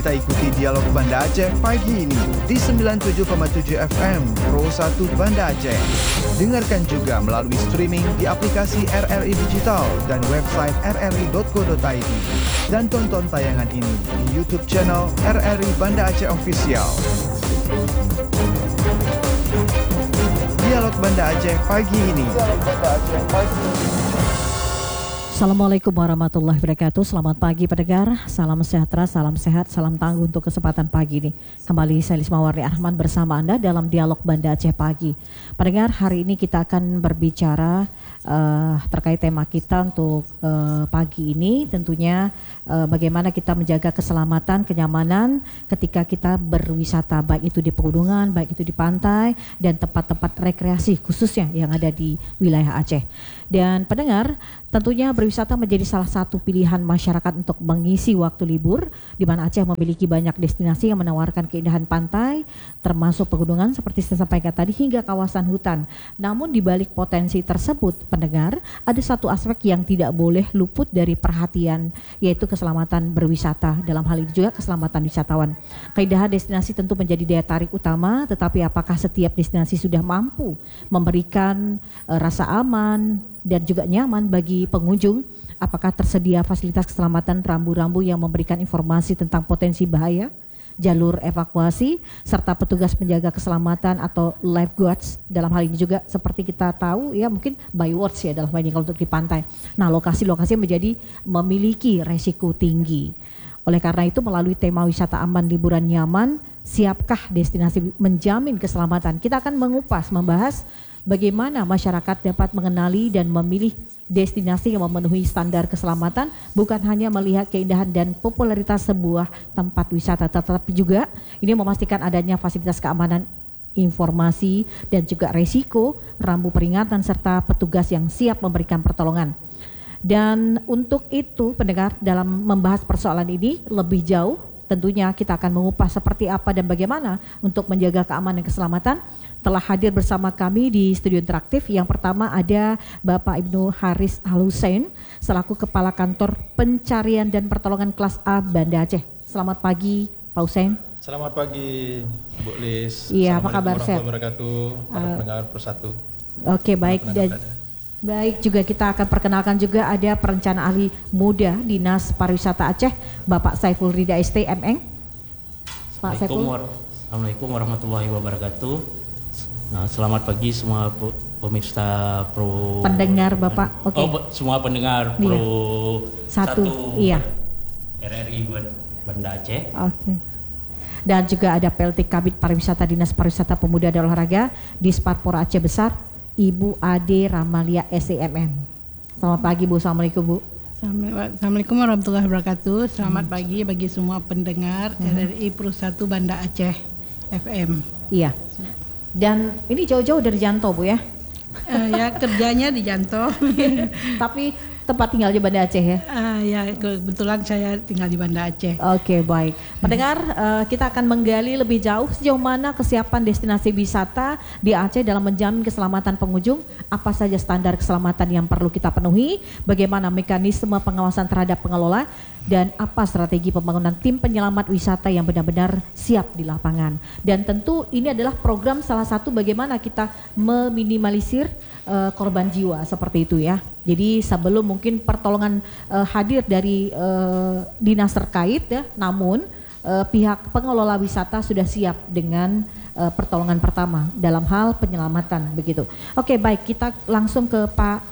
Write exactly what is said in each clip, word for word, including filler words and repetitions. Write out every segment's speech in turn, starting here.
Kita ikuti dialog Banda Aceh pagi ini di sembilan puluh tujuh koma tujuh F M Pro satu Banda Aceh. Dengarkan juga melalui streaming di aplikasi R R I Digital dan website r r i dot co dot i d. Dan tonton tayangan ini di YouTube channel R R I Banda Aceh Official. Dialog Banda Aceh pagi ini. Dialog Banda Aceh pagi ini. Assalamualaikum warahmatullahi wabarakatuh. Selamat pagi pendengar, salam sejahtera, salam sehat, salam tangguh untuk kesempatan pagi ini. Kembali saya Lisma Warni Arman bersama Anda dalam Dialog Banda Aceh Pagi. Pendengar, hari ini kita akan berbicara uh, terkait tema kita untuk uh, pagi ini. Tentunya uh, bagaimana kita menjaga keselamatan, kenyamanan ketika kita berwisata, baik itu di pegunungan, baik itu di pantai, dan tempat-tempat rekreasi khususnya yang ada di wilayah Aceh. Dan pendengar, tentunya berwisata menjadi salah satu pilihan masyarakat untuk mengisi waktu libur, di mana Aceh memiliki banyak destinasi yang menawarkan keindahan pantai, termasuk pegunungan seperti saya sampaikan tadi, hingga kawasan hutan. Namun di balik potensi tersebut, pendengar, ada satu aspek yang tidak boleh luput dari perhatian, yaitu keselamatan berwisata. Dalam hal ini juga keselamatan wisatawan. Keindahan destinasi tentu menjadi daya tarik utama, tetapi apakah setiap destinasi sudah mampu memberikan uh, rasa aman dan juga nyaman bagi pengunjung? Apakah tersedia fasilitas keselamatan, rambu-rambu yang memberikan informasi tentang potensi bahaya, jalur evakuasi, serta petugas penjaga keselamatan atau lifeguards? Dalam hal ini juga seperti kita tahu ya, mungkin bywards ya dalam hal ini kalau untuk di pantai. Nah, lokasi-lokasi menjadi memiliki resiko tinggi. Oleh karena itu, melalui tema wisata aman, liburan nyaman, siapkah destinasi menjamin keselamatan? Kita akan mengupas, membahas bagaimana masyarakat dapat mengenali dan memilih destinasi yang memenuhi standar keselamatan, bukan hanya melihat keindahan dan popularitas sebuah tempat wisata, tetapi juga ini memastikan adanya fasilitas keamanan, informasi dan juga resiko, rambu peringatan serta petugas yang siap memberikan pertolongan. Dan untuk itu pendengar, dalam membahas persoalan ini lebih jauh, tentunya kita akan mengupas seperti apa dan bagaimana untuk menjaga keamanan dan keselamatan. Telah hadir bersama kami di studio interaktif. Yang pertama ada Bapak Ibnu Haris Al-Husain selaku Kepala Kantor Pencarian dan Pertolongan Kelas A Banda Aceh. Selamat pagi Pak Husain. Selamat pagi Bu Lis. Iya, apa kabar? Assalamualaikum warahmatullahi wabarakatuh. Para uh, pendengar Persatu. Oke, baik. Dan baik juga kita akan perkenalkan juga ada perencana ahli muda Dinas Pariwisata Aceh, Bapak Saiful Rida S T M Eng. Pak Saiful. Assalamualaikum warahmatullahi wabarakatuh. Nah, selamat pagi semua pemirsa Pro pendengar Bapak. Oke. Okay. Oh, semua pendengar Pro iya. Satu, satu iya. R R I Banda Aceh. Oke. Okay. Dan juga ada P L T Kabid Pariwisata Dinas Pariwisata Pemuda dan Olahraga Disparpor Aceh Besar, Ibu Ade Ramalia S E M M. Selamat pagi Bu. Assalamualaikum Bu. Assalamualaikum warahmatullahi wabarakatuh. Selamat hmm. pagi bagi semua pendengar hmm. R R I Pro satu Banda Aceh F M. Iya. Dan ini jauh-jauh dari Janto Bu ya? Uh, ya kerjanya di Janto. Tapi tempat tinggal di Banda Aceh ya? Uh, ya kebetulan saya tinggal di Banda Aceh. Oke, okay, baik. Pendengar, uh, kita akan menggali lebih jauh sejauh mana kesiapan destinasi wisata di Aceh dalam menjamin keselamatan pengunjung. Apa saja standar keselamatan yang perlu kita penuhi, bagaimana mekanisme pengawasan terhadap pengelola, dan apa strategi pembangunan tim penyelamat wisata yang benar-benar siap di lapangan. Dan tentu ini adalah program salah satu bagaimana kita meminimalisir uh, korban jiwa seperti itu ya. Jadi sebelum mungkin pertolongan uh, hadir dari uh, dinas terkait ya, namun uh, pihak pengelola wisata sudah siap dengan uh, pertolongan pertama dalam hal penyelamatan begitu. Oke, baik, kita langsung ke Pak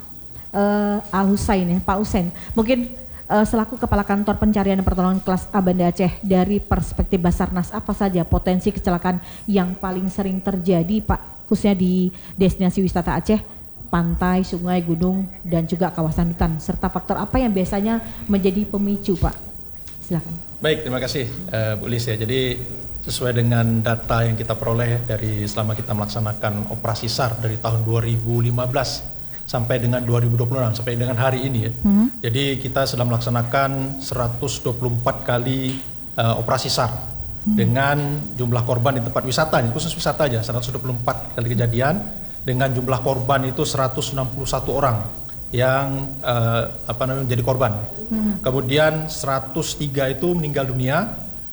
uh, Al-Husain ya, Pak Husain. Mungkin Uh, selaku Kepala Kantor Pencarian dan Pertolongan Kelas A Banda Aceh, dari perspektif Basarnas apa saja potensi kecelakaan yang paling sering terjadi Pak, khususnya di destinasi wisata Aceh, pantai, sungai, gunung, dan juga kawasan hutan, serta faktor apa yang biasanya menjadi pemicu Pak? Silakan. Baik, terima kasih uh, Bu Lis ya. Jadi sesuai dengan data yang kita peroleh dari selama kita melaksanakan operasi S A R dari tahun dua ribu lima belas sampai dengan dua ribu dua puluh enam, sampai dengan hari ini ya. Hmm. Jadi kita sedang melaksanakan seratus dua puluh empat kali uh, operasi S A R hmm. dengan jumlah korban di tempat wisata, khusus wisata aja seratus dua puluh empat kali kejadian, dengan jumlah korban itu seratus enam puluh satu orang yang uh, apa namanya menjadi korban. Hmm. Kemudian seratus tiga itu meninggal dunia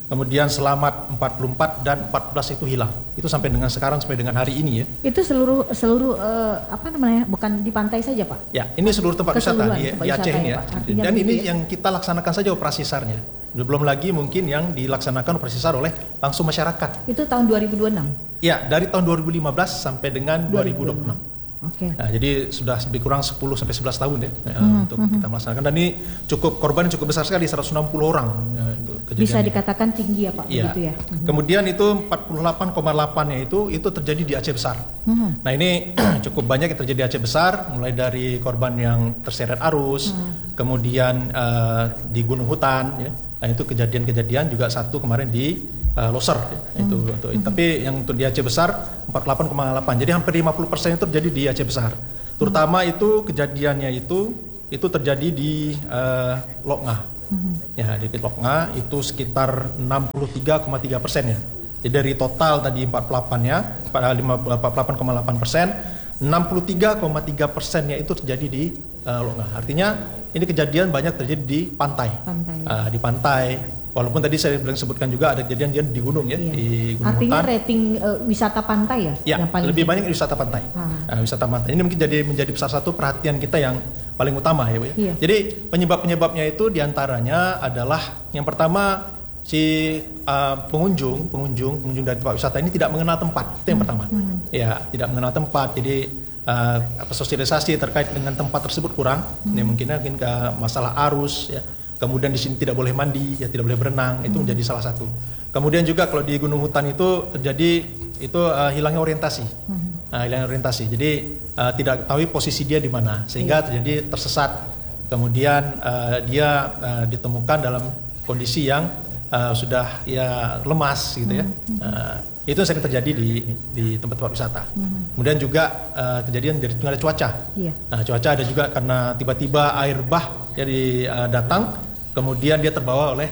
kemudian Selamat empat puluh empat dan empat belas itu hilang. Itu sampai dengan sekarang, sampai dengan hari ini ya. Itu seluruh seluruh uh, apa namanya? Bukan di pantai saja, Pak? Ya, ini seluruh tempat wisata di, di Aceh ini ya. ya. Dan ini ya? yang kita laksanakan saja operasi SAR-nya. Belum lagi mungkin yang dilaksanakan operasi SAR oleh langsung masyarakat. Itu tahun dua ribu dua puluh enam? Ya, dari tahun dua ribu lima belas sampai dengan dua ribu dua puluh enam. Oke. Okay. Nah, jadi sudah lebih kurang sepuluh sampai sebelas tahun ya hmm, untuk hmm. kita melaksanakan, dan ini cukup korban cukup besar sekali, seratus enam puluh orang. Bisa dikatakan tinggi ya Pak, ya. Begitu ya. Hmm. Kemudian itu empat puluh delapan koma delapan-nya itu itu terjadi di Aceh Besar. Hmm. Nah, ini cukup banyak yang terjadi di Aceh Besar, mulai dari korban yang terseret arus, hmm. kemudian uh, di Gunung Hutan ya. Nah, itu kejadian-kejadian juga satu kemarin di Uh, Loser ya, itu hmm. untuk, hmm. tapi yang untuk di Aceh Besar empat puluh delapan koma delapan, jadi hampir lima puluh persen itu terjadi di Aceh Besar. Terutama hmm. itu kejadiannya itu itu terjadi di uh, Lok Ngah. Hmm. Ya, di Lok Ngah itu sekitar enam puluh tiga koma tiga persen ya. Jadi dari total tadi empat puluh delapan-nya, empat puluh delapan koma delapan persen, enam puluh tiga koma tiga persen-nya itu terjadi di uh, Lok Ngah. Artinya ini kejadian banyak terjadi di pantai. Pantai. Uh, di pantai. Walaupun tadi saya belum sebutkan juga ada kejadian di gunung ya, iya. di Gunung Artinya Hutan. rating uh, wisata pantai ya? Ya, yang paling lebih banyak wisata pantai. Uh, wisata pantai. Ini mungkin jadi menjadi salah satu perhatian kita yang paling utama ya, Bu ya. Iya. Jadi penyebab-penyebabnya itu diantaranya adalah yang pertama si uh, pengunjung, pengunjung, pengunjung dari tempat wisata ini tidak mengenal tempat. Itu yang pertama. Hmm. Ya, tidak mengenal tempat. Jadi uh, apa sosialisasi terkait dengan tempat tersebut kurang. Hmm. Ya, mungkin mungkin ke masalah arus ya. Kemudian di sini tidak boleh mandi, ya tidak boleh berenang, itu menjadi salah satu. Kemudian juga kalau di Gunung Hutan itu terjadi itu uh, hilangnya orientasi, uh, hilangnya orientasi. Jadi uh, tidak tahu posisi dia di mana, sehingga terjadi tersesat. Kemudian uh, dia uh, ditemukan dalam kondisi yang uh, sudah ya lemas gitu ya. Uh, itu yang sering terjadi di di tempat-tempat wisata. Kemudian juga uh, kejadian dari ada cuaca. Uh, cuaca ada juga karena tiba-tiba air bah jadi uh, datang, kemudian dia terbawa oleh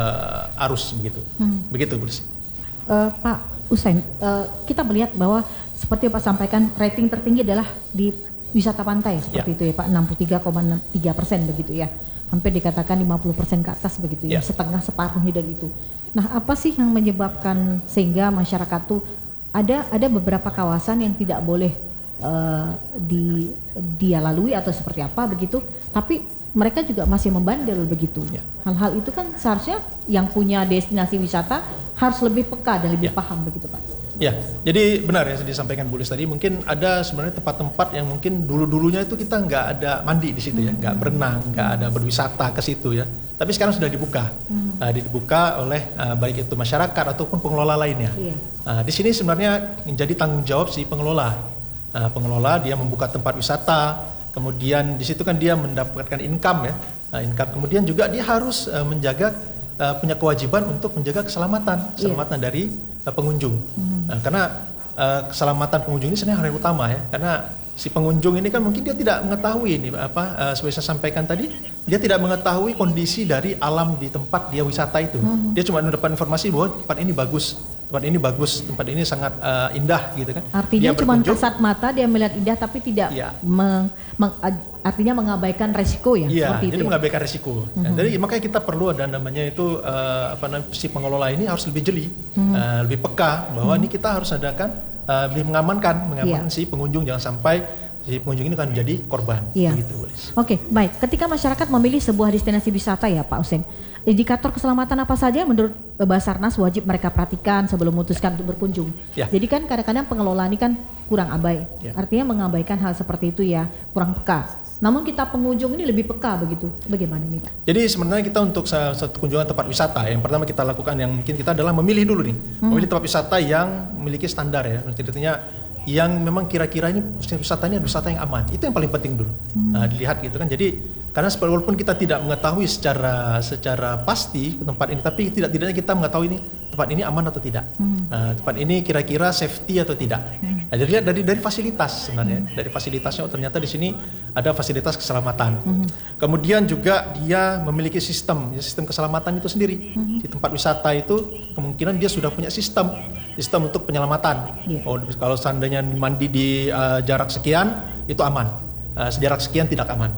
uh, arus begitu, hmm. begitu Bu Desi. Uh, Pak Usain, uh, kita melihat bahwa seperti Pak sampaikan rating tertinggi adalah di wisata pantai seperti ya. Itu ya Pak, enam puluh tiga koma tiga persen begitu ya, hampir dikatakan lima puluh persen ke atas begitu ya, ya. Setengah separuhnya dari itu. Nah, apa sih yang menyebabkan sehingga masyarakat tuh ada ada beberapa kawasan yang tidak boleh uh, di dia lalui atau seperti apa begitu, tapi mereka juga masih membandel begitu. Ya. Hal-hal itu kan seharusnya yang punya destinasi wisata harus lebih peka dan lebih ya. Paham begitu Pak. Ya, jadi benar ya disampaikan Bu Lis tadi. Mungkin ada sebenarnya tempat-tempat yang mungkin dulu-dulunya itu kita nggak ada mandi di situ ya, nggak berenang, nggak ada berwisata ke situ ya. Tapi sekarang sudah dibuka, hmm. uh, dibuka oleh uh, baik itu masyarakat ataupun pengelola lainnya. Iya. Uh, di sini sebenarnya menjadi tanggung jawab si pengelola. Uh, pengelola dia membuka tempat wisata. Kemudian di situ kan dia mendapatkan income ya, uh, income. Kemudian juga dia harus uh, menjaga uh, punya kewajiban untuk menjaga keselamatan, keselamatan yeah. dari uh, pengunjung. Hmm. Uh, karena uh, keselamatan pengunjung ini sebenarnya hal yang utama ya, karena si pengunjung ini kan mungkin dia tidak mengetahui ini apa uh, seperti saya sampaikan tadi, dia tidak mengetahui kondisi dari alam di tempat dia wisata itu. Hmm. Dia cuma mendapat informasi bahwa tempat ini bagus. Tempat ini bagus, tempat ini sangat uh, indah gitu kan. Artinya cuma kasat mata dia melihat indah tapi tidak ya. meng, meng, artinya mengabaikan resiko ya. Iya, jadi itu mengabaikan resiko. Mm-hmm. Jadi makanya kita perlu ada namanya itu uh, apa namanya si pengelola ini harus lebih jeli, mm-hmm. uh, lebih peka bahwa mm-hmm. ini kita harus adakan uh, lebih mengamankan, mengamankan yeah. si pengunjung jangan sampai si pengunjung ini kan menjadi korban. Iya. Gitu, Oke, okay, baik. Ketika masyarakat memilih sebuah destinasi wisata ya Pak Usain, indikator keselamatan apa saja menurut Basarnas wajib mereka perhatikan sebelum memutuskan untuk berkunjung? Ya. Jadi kan kadang-kadang pengelola ini kan kurang abai, ya. Artinya mengabaikan hal seperti itu ya, kurang peka. Namun kita pengunjung ini lebih peka begitu, bagaimana ini Pak? Jadi sebenarnya kita untuk satu kunjungan tempat wisata, yang pertama kita lakukan yang mungkin kita adalah memilih dulu nih, hmm. memilih tempat wisata yang memiliki standar ya, artinya yang memang kira-kira ini wisatanya wisata yang aman, itu yang paling penting dulu, hmm. nah, dilihat gitu kan. Jadi karena walaupun kita tidak mengetahui secara secara pasti tempat ini, tapi tidak-tidaknya kita mengetahui ini tempat ini aman atau tidak, hmm. nah, tempat ini kira-kira safety atau tidak. Hmm. Nah, dilihat dari dari fasilitas sebenarnya, hmm. dari fasilitasnya oh, ternyata di sini ada fasilitas keselamatan. Hmm. Kemudian juga dia memiliki sistem, ya, sistem keselamatan itu sendiri. Hmm. Di tempat wisata itu kemungkinan dia sudah punya sistem, sistem untuk penyelamatan. Yeah. Oh, kalau seandainya mandi di uh, jarak sekian itu aman, uh, jarak sekian tidak aman.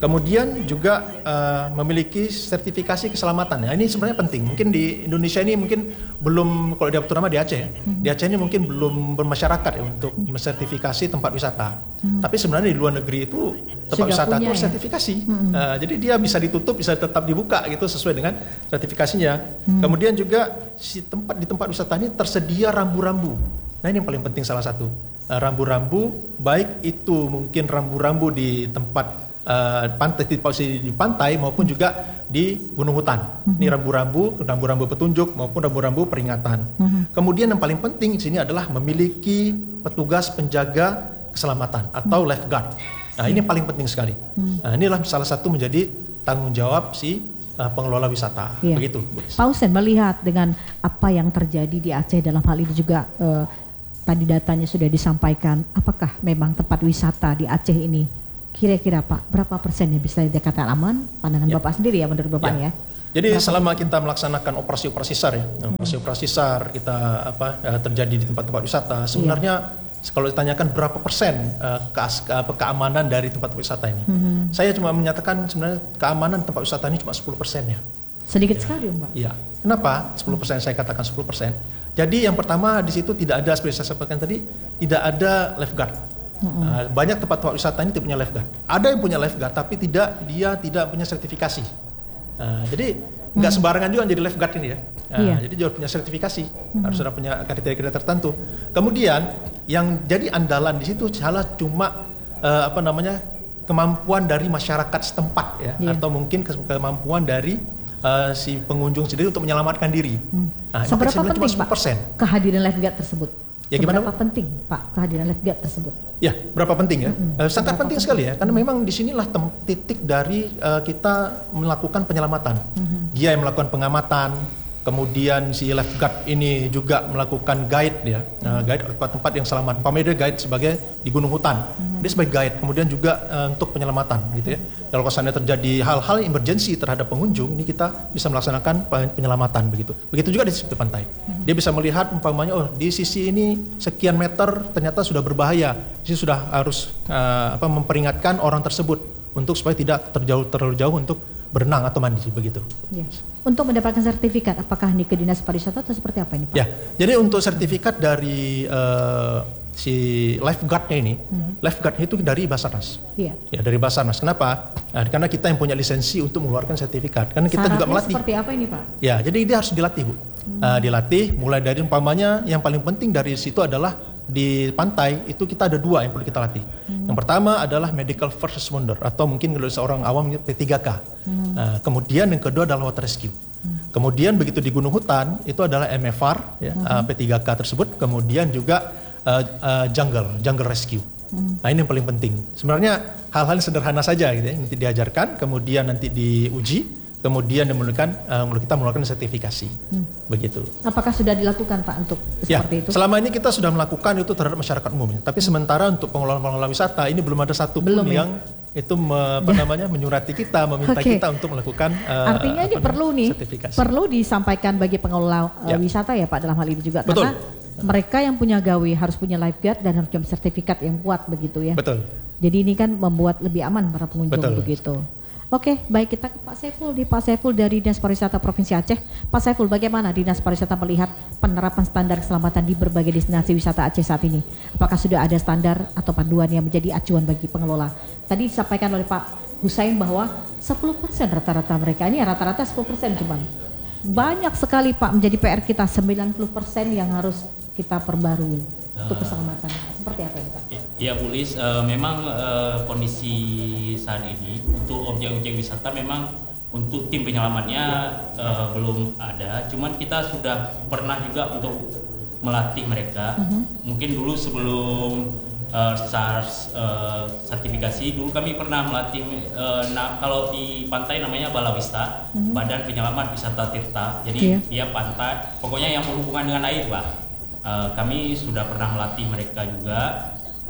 Kemudian juga uh, memiliki sertifikasi keselamatan. Nah, ini sebenarnya penting. Mungkin di Indonesia ini mungkin belum, kalau di terutama di Aceh, hmm. di Aceh ini mungkin belum bermasyarakat ya untuk mensertifikasi tempat wisata. Hmm. Tapi sebenarnya di luar negeri itu tempat Sudah wisata itu ya? sertifikasi. Hmm. Uh, jadi dia bisa ditutup, bisa tetap dibuka gitu sesuai dengan sertifikasinya. Hmm. Kemudian juga si tempat di tempat wisata ini tersedia rambu-rambu. Nah, ini yang paling penting salah satu. Uh, rambu-rambu, baik itu mungkin rambu-rambu di tempat Uh, pantai di, di pantai maupun juga di gunung hutan. Mm-hmm. Ini rambu-rambu, rambu-rambu petunjuk maupun rambu-rambu peringatan. Mm-hmm. Kemudian yang paling penting di sini adalah memiliki petugas penjaga keselamatan atau mm-hmm. lifeguard. Nah, ini paling penting sekali. Mm-hmm. Nah, inilah salah satu menjadi tanggung jawab si uh, pengelola wisata. Iya. Begitu. Pak Hussein, melihat dengan apa yang terjadi di Aceh dalam hal ini juga uh, tadi datanya sudah disampaikan, apakah memang tempat wisata di Aceh ini kira-kira Pak, berapa persen yang bisa dikatakan aman? Pandangan ya. Bapak sendiri ya, menurut Bapak ya. ya. Jadi berapa? Selama kita melaksanakan operasi-operasi SAR ya, hmm. operasi-operasi SAR kita apa terjadi di tempat-tempat wisata, sebenarnya ya. kalau ditanyakan berapa persen uh, ke, ke, keamanan dari tempat wisata ini, hmm. saya cuma menyatakan sebenarnya keamanan tempat wisata ini cuma sepuluh persen ya. Sedikit ya. sekali Pak. Iya. Kenapa sepuluh persen saya katakan sepuluh persen? Jadi yang pertama di situ tidak ada, seperti saya sampaikan tadi, tidak ada lifeguard. Mm-hmm. Uh, banyak tempat-tempat wisata ini tidak punya lifeguard. Ada yang punya lifeguard, tapi tidak dia tidak punya sertifikasi. Uh, jadi nggak mm-hmm. sembarangan juga jadi lifeguard ini ya. Uh, yeah. Jadi dia harus punya sertifikasi, mm-hmm. harus sudah punya kriteria-kriteria tertentu. Kemudian yang jadi andalan di situ salah cuma uh, apa namanya kemampuan dari masyarakat setempat ya, yeah. atau mungkin kemampuan dari uh, si pengunjung sendiri untuk menyelamatkan diri. Mm. Nah, seberapa penting Pak kehadiran lifeguard tersebut? Ya, gimana? Berapa penting Pak kehadiran lifeguard tersebut? Ya, berapa penting ya? Mm-hmm. Uh, sangat penting penting sekali ya, karena memang disinilah tem- titik dari uh, kita melakukan penyelamatan. Mm-hmm. Dia yang melakukan pengamatan, kemudian si lifeguard ini juga melakukan guide ya, uh, guide tempat-tempat yang selamat. Umpamanya dia guide sebagai di gunung hutan, mm-hmm. dia sebagai guide, kemudian juga uh, untuk penyelamatan gitu ya. Kalau kesannya terjadi hal-hal emergency terhadap pengunjung, ini kita bisa melaksanakan penyelamatan begitu. Begitu juga di sisi pantai. Mm-hmm. Dia bisa melihat umpamanya oh di sisi ini sekian meter ternyata sudah berbahaya. Jadi sudah harus uh, apa memperingatkan orang tersebut untuk supaya tidak terjauh terlalu jauh untuk berenang atau mandi begitu. Ya. Untuk mendapatkan sertifikat, apakah ini ke Dinas Pariwisata atau seperti apa ini Pak? Ya, jadi untuk sertifikat dari uh, si lifeguardnya ini, mm-hmm. lifeguard itu dari Basarnas. Iya. Ya, dari Basarnas. Kenapa? Nah, karena kita yang punya lisensi untuk mengeluarkan sertifikat. Karena kita Syaratnya juga melatih. Seperti apa ini Pak? Ya, jadi dia harus dilatih Bu. Hmm. Uh, dilatih mulai dari umpamanya yang paling penting dari situ adalah di pantai itu kita ada dua yang perlu kita latih. Hmm. Yang pertama adalah medical first responder atau mungkin kalau seorang awam P tiga K. Hmm. Uh, kemudian yang kedua adalah water rescue. Hmm. Kemudian begitu di gunung hutan itu adalah M F R ya, hmm. uh, P tiga K tersebut. Kemudian juga uh, uh, jungle, jungle rescue. Hmm. Nah ini yang paling penting. Sebenarnya hal-hal yang sederhana saja gitu ya, nanti diajarkan, kemudian nanti diuji. Kemudian memerlukan uh, kita mengeluarkan sertifikasi, hmm. begitu. Apakah sudah dilakukan Pak untuk ya, seperti itu? Selama ini kita sudah melakukan itu terhadap masyarakat umum. Tapi hmm. sementara untuk pengelola-pengelola wisata ini belum ada satu pun ya? yang itu me, apa ya. namanya menyurati kita, meminta okay. kita untuk melakukan. Uh, Artinya ini perlu nih, perlu disampaikan bagi pengelola uh, ya. wisata ya Pak dalam hal ini juga. Betul. Karena mereka yang punya gawe harus punya lifeguard dan harus punya sertifikat yang kuat begitu ya. Betul. Jadi ini kan membuat lebih aman para pengunjung Betul. begitu. Oke, baik kita ke Pak Saiful di Pak Saiful dari Dinas Pariwisata Provinsi Aceh. Pak Saiful, bagaimana Dinas Pariwisata melihat penerapan standar keselamatan di berbagai destinasi wisata Aceh saat ini? Apakah sudah ada standar atau panduan yang menjadi acuan bagi pengelola? Tadi disampaikan oleh Pak Hussein bahwa sepuluh persen rata-rata mereka, ini rata-rata sepuluh persen cuman. Banyak sekali Pak menjadi P R kita, sembilan puluh persen yang harus kita perbarui uh, untuk keselamatan. Seperti apa ya Pak? Iya Bu Lis, uh, memang uh, kondisi saat ini untuk objek-objek wisata memang untuk tim penyelamatnya uh, belum ada. Cuman kita sudah pernah juga untuk melatih mereka. Uh-huh. Mungkin dulu sebelum uh, SARS uh, sertifikasi, dulu kami pernah melatih. Uh, nah, kalau di pantai namanya Balawista, uh-huh. Badan Penyelamat Wisata Tirta. Jadi yeah. dia pantai, pokoknya yang berhubungan dengan air Pak. Uh, kami sudah pernah melatih mereka juga.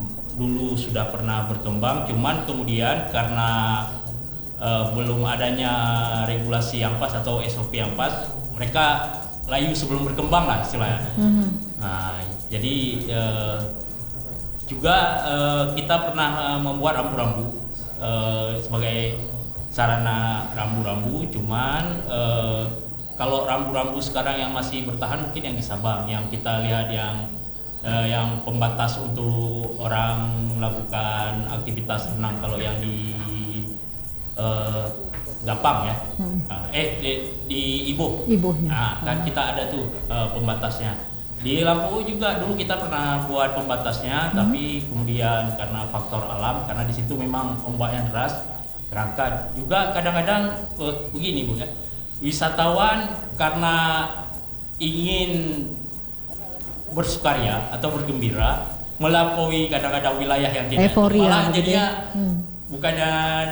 Dulu sudah pernah berkembang, cuman kemudian karena uh, belum adanya regulasi yang pas atau S O P yang pas, mereka layu sebelum berkembang lah istilahnya. Mm-hmm. Nah, jadi uh, juga uh, kita pernah uh, membuat rambu-rambu uh, sebagai sarana rambu-rambu. Cuman uh, kalau rambu-rambu sekarang yang masih bertahan mungkin yang di Sabang, yang kita lihat yang uh, yang pembatas untuk orang melakukan aktivitas renang. Kalau yang di uh, Gapang ya, hmm. uh, eh di, di Ibuh, Ibuh ya. Nah, kan hmm. kita ada tuh uh, pembatasnya. Di Lampu juga dulu kita pernah buat pembatasnya, hmm. tapi kemudian karena faktor alam, karena di situ memang ombaknya deras, berangkat. Juga kadang-kadang uh, begini Bu ya, wisatawan karena ingin bersukaria atau bergembira melampaui kadang-kadang wilayah yang tidak euforia, malah jadinya hmm. bukannya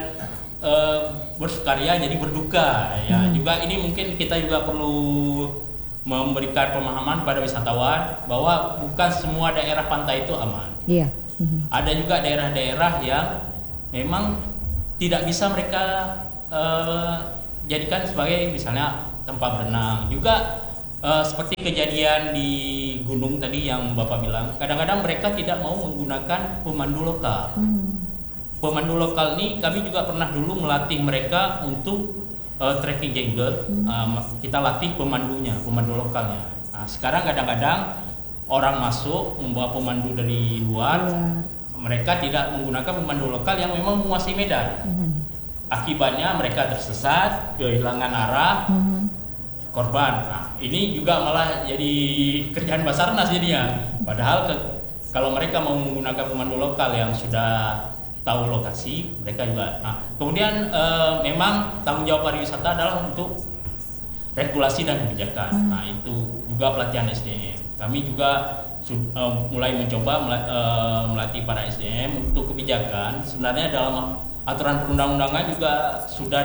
uh, bersukaria jadi berduka ya. Hmm. Juga ini mungkin kita juga perlu memberikan pemahaman pada wisatawan bahwa bukan semua daerah pantai itu aman. Iya. Hmm. Ada juga daerah-daerah yang memang tidak bisa mereka uh, jadikan sebagai misalnya tempat berenang. Juga uh, seperti kejadian di gunung tadi yang Bapak bilang, kadang-kadang mereka tidak mau menggunakan pemandu lokal. Hmm. Pemandu lokal ini kami juga pernah dulu melatih mereka untuk uh, trekking jungle. Hmm. Uh, kita latih pemandunya, pemandu lokalnya. Nah, sekarang kadang-kadang orang masuk membawa pemandu dari luar, yeah. mereka tidak menggunakan pemandu lokal yang memang menguasai medan. Hmm. Akibatnya mereka tersesat, kehilangan arah, hmm. korban. Nah, ini juga malah jadi kerjaan Basarnas jadinya. Padahal ke, kalau mereka mau menggunakan pemandu lokal yang sudah tahu lokasi, mereka juga. Nah, kemudian e, memang tanggung jawab pariwisata adalah untuk regulasi dan kebijakan. Hmm. Nah, itu juga pelatihan S D M. Kami juga e, mulai mencoba e, melatih para S D M untuk kebijakan. Sebenarnya dalam aturan perundang-undangan juga sudah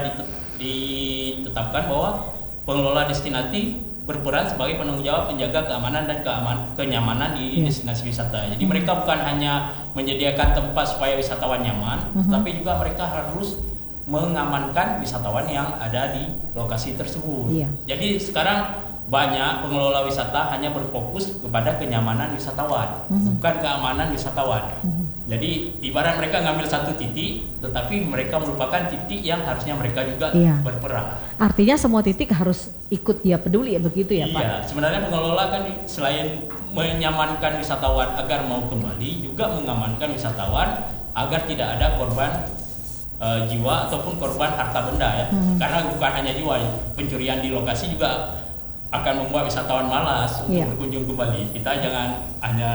ditetapkan bahwa pengelola destinasi berperan sebagai penanggung jawab menjaga keamanan dan keaman, kenyamanan di yeah. destinasi wisata. Jadi mereka bukan hanya menyediakan tempat supaya wisatawan nyaman, uh-huh. tapi juga mereka harus mengamankan wisatawan yang ada di lokasi tersebut. Yeah. Jadi sekarang banyak pengelola wisata hanya berfokus kepada kenyamanan wisatawan, uh-huh. bukan keamanan wisatawan. Uh-huh. Jadi ibarat mereka ngambil satu titik, tetapi mereka merupakan titik yang harusnya mereka juga iya. berperan. Artinya semua titik harus ikut dia peduli ya, begitu ya Pak? Iya, sebenarnya pengelola kan selain menyamankan wisatawan agar mau kembali, juga mengamankan wisatawan agar tidak ada korban uh, jiwa ataupun korban harta benda ya. Hmm. Karena bukan hanya jiwa, pencurian di lokasi juga akan membuat wisatawan malas untuk iya. berkunjung kembali. Kita jangan hanya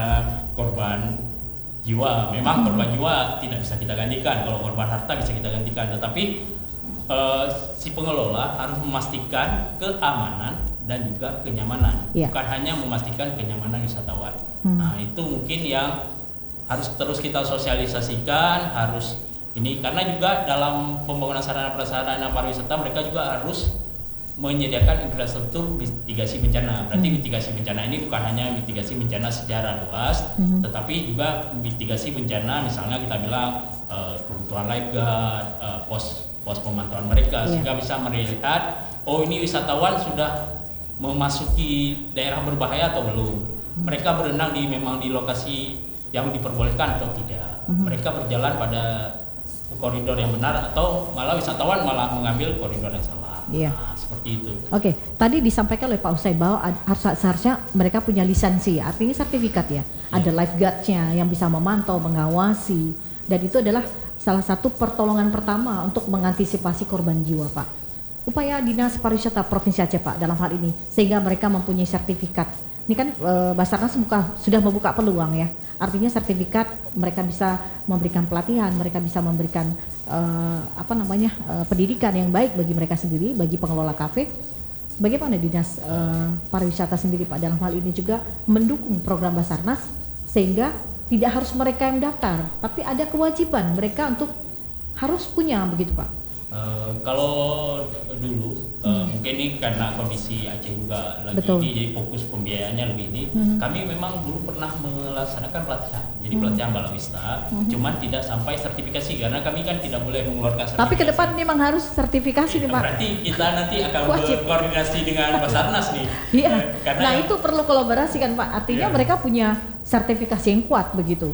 korban jiwa, memang korban jiwa tidak bisa kita gantikan, kalau korban harta bisa kita gantikan, tetapi uh, si pengelola harus memastikan keamanan dan juga kenyamanan, yeah. bukan hanya memastikan kenyamanan wisatawan. Hmm. Nah, itu mungkin yang harus terus kita sosialisasikan, harus ini, karena juga dalam pembangunan sarana prasarana pariwisata mereka juga harus menyediakan infrastruktur mitigasi bencana. Berarti hmm. mitigasi bencana ini bukan hanya mitigasi bencana secara luas, hmm. tetapi juga mitigasi bencana, misalnya kita bilang uh, kebutuhan lifeguard, uh, pos pos pemantauan mereka, yeah. sehingga bisa melihat, oh ini wisatawan sudah memasuki daerah berbahaya atau belum. Hmm. Mereka berenang di memang di lokasi yang diperbolehkan atau tidak. Hmm. Mereka berjalan pada koridor yang benar atau malah wisatawan malah mengambil koridor yang salah. Iya. Nah, seperti itu. Oke, tadi disampaikan oleh Pak Usain bahwa seharusnya mereka punya lisensi, artinya sertifikat ya. Ada lifeguardnya yang bisa memantau, mengawasi, dan itu adalah salah satu pertolongan pertama untuk mengantisipasi korban jiwa, Pak. Upaya Dinas Pariwisata Provinsi Aceh, Pak, dalam hal ini sehingga mereka mempunyai sertifikat. Ini kan e, Basarnas buka, sudah membuka peluang ya. Artinya sertifikat mereka bisa memberikan pelatihan, mereka bisa memberikan e, apa namanya e, pendidikan yang baik bagi mereka sendiri, bagi pengelola kafe. Bagaimana Dinas e, Pariwisata sendiri Pak dalam hal ini juga mendukung program Basarnas sehingga tidak harus mereka yang daftar, tapi ada kewajiban mereka untuk harus punya begitu Pak. Uh, kalau dulu uh, hmm. mungkin ini karena kondisi Aceh juga lagi Betul. ini, jadi fokus pembiayaannya lebih ini. Hmm. Kami memang dulu pernah melaksanakan pelatihan, jadi hmm. pelatihan balawista, hmm. cuman tidak sampai sertifikasi karena kami kan tidak boleh mengeluarkan sertifikasi. Tapi ke depan memang harus sertifikasi nih Pak. Berarti kita nanti akan Wajib. berkoordinasi dengan Basarnas nih. Iya. Uh, nah itu perlu kolaborasi kan Pak. Artinya yeah. mereka punya sertifikasi yang kuat begitu.